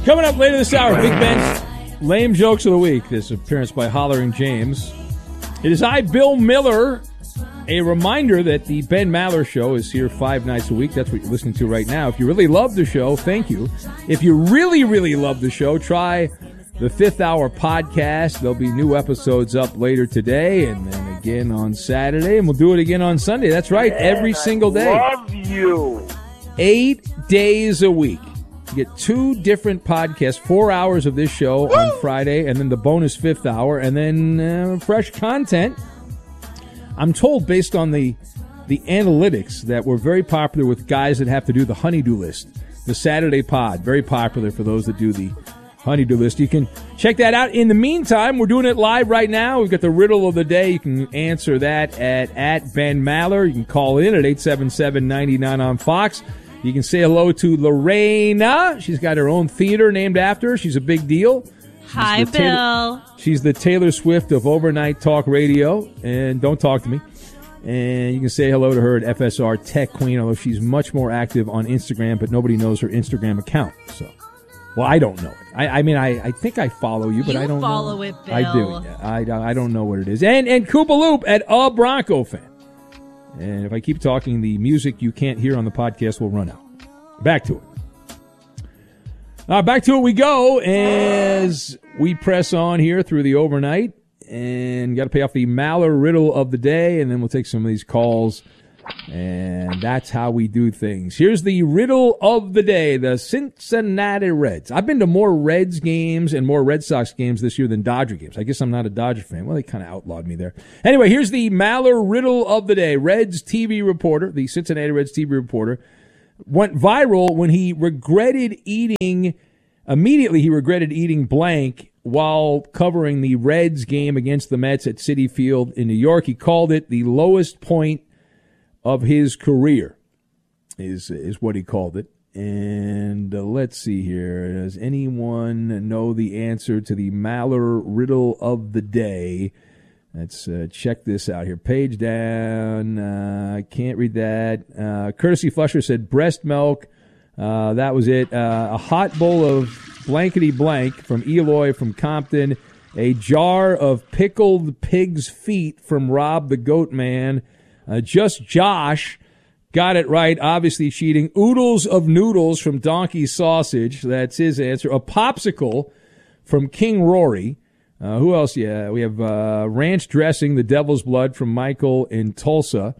Coming up later this hour, Big Ben's Lame Jokes of the Week. This appearance by Hollering James. It is I, Bill Miller. A reminder that the Ben Maller Show is here 5 nights a week. That's what you're listening to right now. If you really love the show, thank you. If you really, really love the show, try the Fifth Hour podcast. There'll be new episodes up later today and then again on Saturday, and we'll do it again on Sunday. That's right, every single day. Love you. 8 days a week. You get 2 different podcasts, 4 hours of this show on Friday, and then the bonus 5th hour, and then fresh content. I'm told, based on the analytics, that we're very popular with guys that have to do the honeydew list. The Saturday pod, very popular for those that do the honeydew list. You can check that out. In the meantime, we're doing it live right now. We've got the riddle of the day. You can answer that at Ben Maller. You can call in at 877-99 on Fox. You can say hello to Lorena. She's got her own theater named after her. She's a big deal. Hi, Bill. She's the Taylor Swift of overnight talk radio. And don't talk to me. And you can say hello to her at FSR Tech Queen, although she's much more active on Instagram, but nobody knows her Instagram account. So, well, I don't know it. I think I follow you, but I don't follow know. it, Bill. I do. Yeah. I don't know what it is. And Koopa Loop at A Bronco Fan. And if I keep talking, the music you can't hear on the podcast will run out. Back to it. Back to it we go as we press on here through the overnight. And got to pay off the Maller riddle of the day, and then we'll take some of these calls. And that's how we do things. Here's the riddle of the day, the Cincinnati Reds. I've been to more Reds games and more Red Sox games this year than Dodger games. I guess I'm not a Dodger fan. Well, they kind of outlawed me there. Anyway, here's the Maller riddle of the day. Reds TV reporter, the Cincinnati Reds TV reporter, went viral when he regretted eating blank while covering the Reds game against the Mets at Citi Field in New York. He called it the lowest point of his career, is what he called it. And let's see here. Does anyone know the answer to the Maller riddle of the day? Let's check this out here. Page down. I can't read that. Courtesy Flusher said breast milk. That was it. A hot bowl of blankety blank from Eloy from Compton. A jar of pickled pig's feet from Rob the Goat Man. Just Josh got it right, obviously cheating. Oodles of noodles from Donkey Sausage. That's his answer. A popsicle from King Rory. Who else? Yeah, we have ranch dressing, the devil's blood from Michael in Tulsa.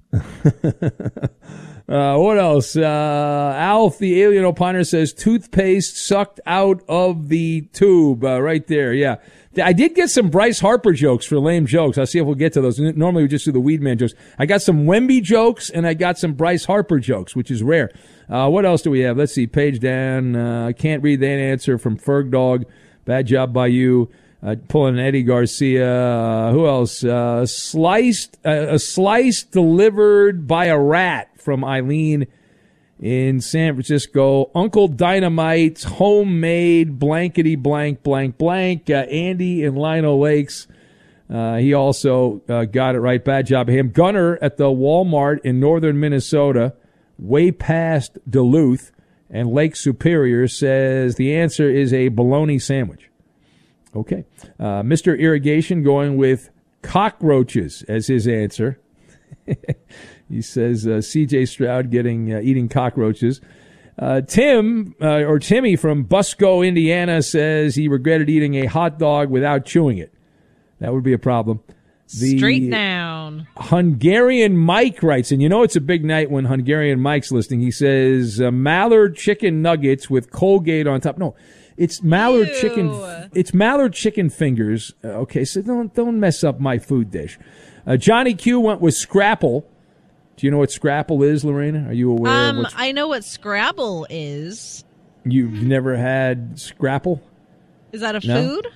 What else? Alf, the alien opiner, says toothpaste sucked out of the tube. Right there, yeah. I did get some Bryce Harper jokes for lame jokes. I'll see if we'll get to those. Normally we just do the Weed Man jokes. I got some Wemby jokes, and I got some Bryce Harper jokes, which is rare. What else do we have? Let's see. Page down. I can't read that answer from Ferg Dog. Bad job by you. Pulling an Eddie Garcia. Who else? A slice delivered by a rat from Eileen in San Francisco. Uncle Dynamite's homemade blankety blank blank blank. Andy in Lino Lakes. He also got it right. Bad job of him. Gunner at the Walmart in northern Minnesota, way past Duluth and Lake Superior, says the answer is a bologna sandwich. Okay. Mr. Irrigation going with cockroaches as his answer. He says C.J. Stroud eating cockroaches. Timmy from Busco, Indiana, says he regretted eating a hot dog without chewing it. That would be a problem. Straight down. Hungarian Mike writes, and you know it's a big night when Hungarian Mike's listening. He says Mallard chicken nuggets with Colgate on top. No, it's Mallard chicken. It's Mallard chicken fingers. Okay, so don't mess up my food dish. Johnny Q went with Scrapple. Do you know what Scrapple is, Lorena? Are you aware of I know what Scrabble is. You've never had Scrapple? Is that a food?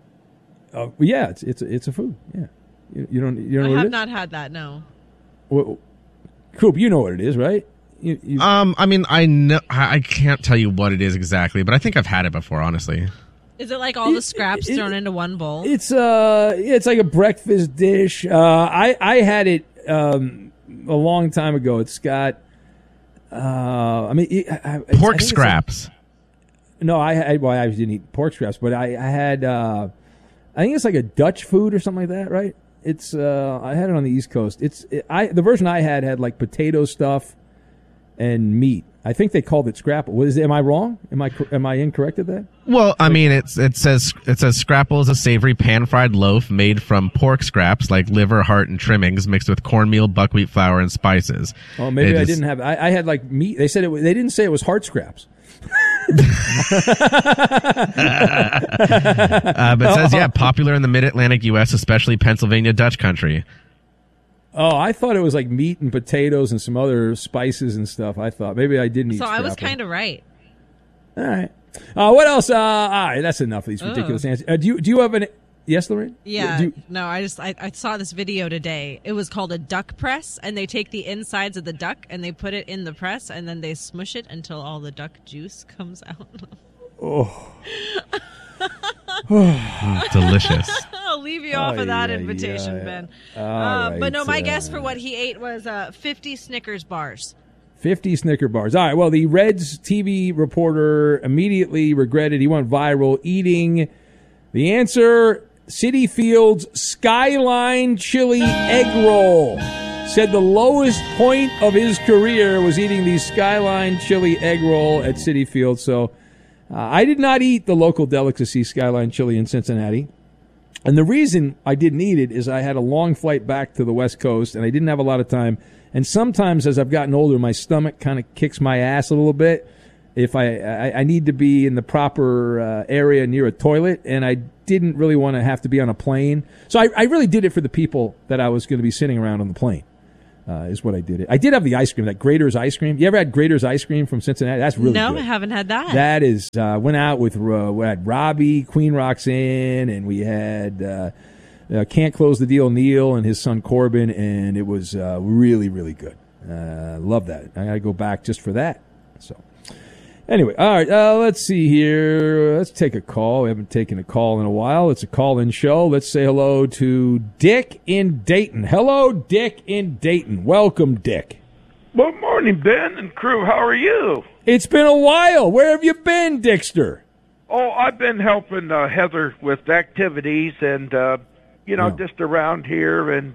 Yeah, it's a food. Yeah. You don't know what it is? I have not had that, no. Well, Coop, you know what it is, right? I mean, I know I can't tell you what it is exactly, but I think I've had it before, honestly. Is it like all the scraps thrown into one bowl? It's like a breakfast dish. I had it a long time ago. It's got pork scraps. No, I didn't eat pork scraps, but I had. I think it's like a Dutch food or something like that, right? It's. I had it on the East Coast. The version I had like potato stuff and meat. I think they called it scrapple. Am I wrong? Am I incorrect at that? Well, I mean, it says scrapple is a savory pan-fried loaf made from pork scraps like liver, heart, and trimmings mixed with cornmeal, buckwheat flour, and spices. Oh, maybe I didn't have. I had like meat. They said they didn't say it was heart scraps. But it says, popular in the mid-Atlantic U.S., especially Pennsylvania Dutch country. Oh, I thought it was like meat and potatoes and some other spices and stuff. I thought maybe I didn't eat So I was scrapple. kind of right. All right. What else? All right, that's enough of these ridiculous answers. Do you have an? Yes, Lorraine? Yeah. No, I saw this video today. It was called a duck press, and they take the insides of the duck and they put it in the press, and then they smush it until all the duck juice comes out. Oh. Delicious. I'll leave you off of that invitation, Ben. Right, but no, my guess for what he ate was 50 Snickers bars. 50 Snicker bars. All right, well, the Reds TV reporter immediately regretted he went viral eating the answer, Citi Field's Skyline Chili Egg Roll. Said the lowest point of his career was eating the Skyline Chili Egg Roll at Citi Field. So I did not eat the local delicacy Skyline Chili in Cincinnati. And the reason I didn't eat it is I had a long flight back to the West Coast, and I didn't have a lot of time. And sometimes as I've gotten older, my stomach kind of kicks my ass a little bit if I need to be in the proper area near a toilet, and I didn't really want to have to be on a plane. So I really did it for the people that I was going to be sitting around on the plane. Is what I did. I did have the ice cream, that Grater's ice cream. You ever had Grater's ice cream from Cincinnati? That's really good. No, I haven't had that. That is, went out with, we had Robbie, Queen Roxanne, and we had Can't Close the Deal Neil and his son Corbin, and it was really, really good. Love that. I got to go back just for that. So, anyway, all right, let's see here. Let's take a call. We haven't taken a call in a while. It's a call-in show. Let's say hello to Dick in Dayton. Hello, Dick in Dayton. Welcome, Dick. Good morning, Ben and crew. How are you? It's been a while. Where have you been, Dickster? Oh, I've been helping Heather with activities and, just around here and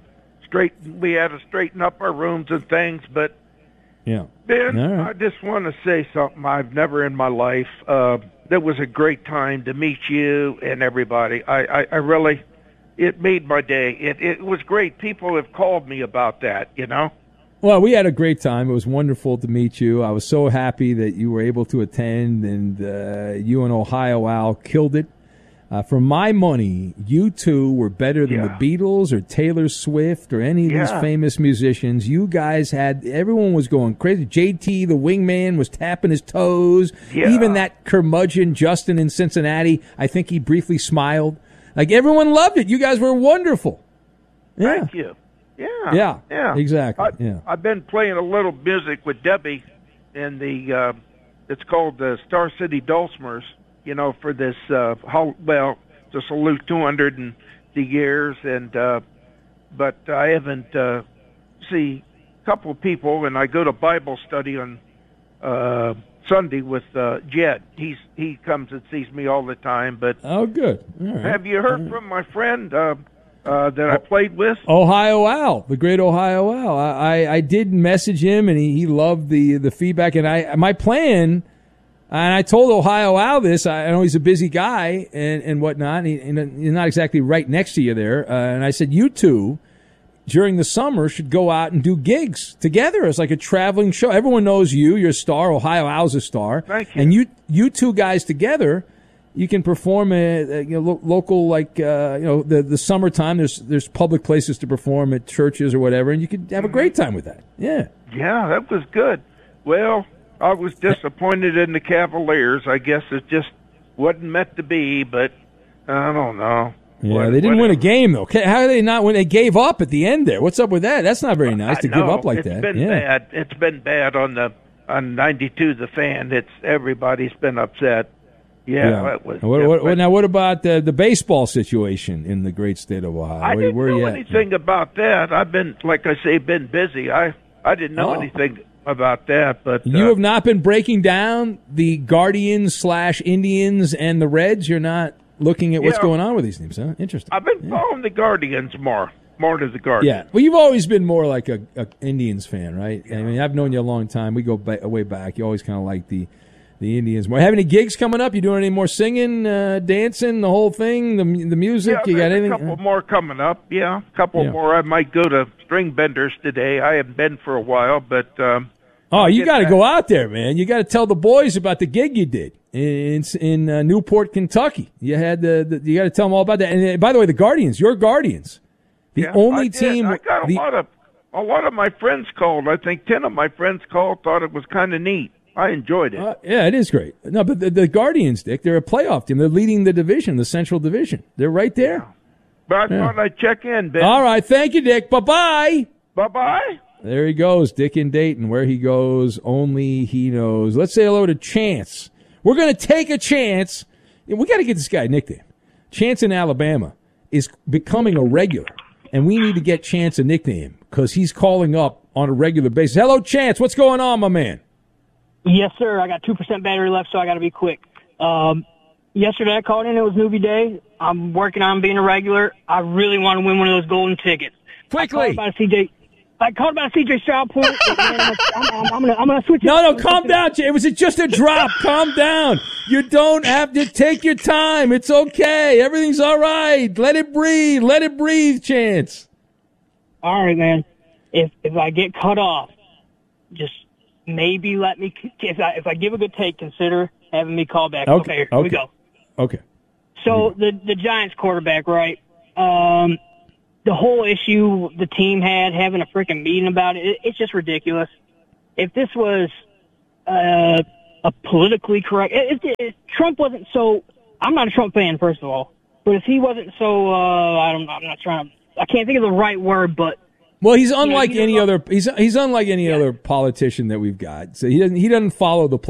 we had to straighten up our rooms and things, but yeah. Ben, right. I just want to say something I've never in my life. That was a great time to meet you and everybody. I really, it made my day. It was great. People have called me about that, Well, we had a great time. It was wonderful to meet you. I was so happy that you were able to attend, and you and Ohio Al killed it. For my money, you two were better than the Beatles or Taylor Swift or any of these famous musicians. You guys everyone was going crazy. JT, the wingman, was tapping his toes. Yeah. Even that curmudgeon Justin in Cincinnati, I think he briefly smiled. Like, everyone loved it. You guys were wonderful. Yeah. Thank you. Yeah. Exactly. I've been playing a little music with Debbie in the, it's called the Star City Dulcimers, for this, to salute 200 years. And, but I haven't, see a couple of people, and I go to Bible study on, Sunday with, Jed. He comes and sees me all the time, but. Oh, good. All right. Have you heard from my friend, that I played with? Ohio Al, the great Ohio Al. I did message him, and he loved the feedback. And my plan, and I told Ohio Al this. I know he's a busy guy and whatnot. And he's not exactly right next to you there. And I said, you two, during the summer, should go out and do gigs together as like a traveling show. Everyone knows you. You're a star. Ohio Al's a star. Thank you. And you two guys together, you can perform at local, like the summertime. There's public places to perform at churches or whatever, and you could have a great time with that. Yeah. Yeah, that was good. Well, I was disappointed in the Cavaliers. I guess it just wasn't meant to be, but I don't know. Yeah, they didn't win a game though. How did they not win? They gave up at the end there. What's up with that? That's not very nice to give up like that. It's been bad. It's been bad on 92 The Fan. Everybody's been upset. Yeah. That was. Now, what about the baseball situation in the great state of Ohio? I didn't know anything about that. I've been, like I say, been busy. I didn't know anything about that. But You have not been breaking down the Guardians/Indians and the Reds? You're not looking at what's going on with these teams, huh? Interesting. I've been following the Guardians more to the Guardians. Yeah. Well, you've always been more like a Indians fan, right? I mean, I've known you a long time. We go way back. You always kind of like the Indians more. Have any gigs coming up? You doing any more singing, dancing, the whole thing, the music? Yeah, you got anything? A couple more coming up. Yeah, a couple more. I might go to String Benders today. I haven't been for a while, but you got to go out there, man. You got to tell the boys about the gig you did in Newport, Kentucky. You had you got to tell them all about that. And by the way, the Guardians, your Guardians, the only team. I got a lot of my friends called. I think 10 of my friends called. Thought it was kind of neat. I enjoyed it. Yeah, it is great. No, but the Guardians, Dick, they're a playoff team. They're leading the division, the Central Division. They're right there. Yeah. But I thought I'd check in, Ben. All right. Thank you, Dick. Bye-bye. Bye-bye. There he goes, Dick in Dayton. Where he goes, only he knows. Let's say hello to Chance. We're going to take a chance. We got to get this guy a nickname. Chance in Alabama is becoming a regular, and we need to get Chance a nickname because he's calling up on a regular basis. Hello, Chance. What's going on, my man? Yes, sir. I got 2% battery left, so I got to be quick. Yesterday I called in. It was Newbie Day. I'm working on being a regular. I really want to win one of those golden tickets. Quickly. I called about a CJ Stroud point. I'm gonna switch it. No, calm down. It was just a drop. Calm down. You don't have to take your time. It's okay. Everything's all right. Let it breathe. Let it breathe, Chance. All right, man. If I get cut off, just maybe let me. If I give a good take, consider having me call back. Okay, here we go. Okay. So the Giants quarterback, right? The whole issue the team had, having a freaking meeting about it's just ridiculous. If this was a politically correct, if Trump wasn't so, I'm not a Trump fan, first of all, but if he wasn't so, I can't think of the right word, but. Well, he's unlike any other. He's unlike any other politician that we've got. So he doesn't follow the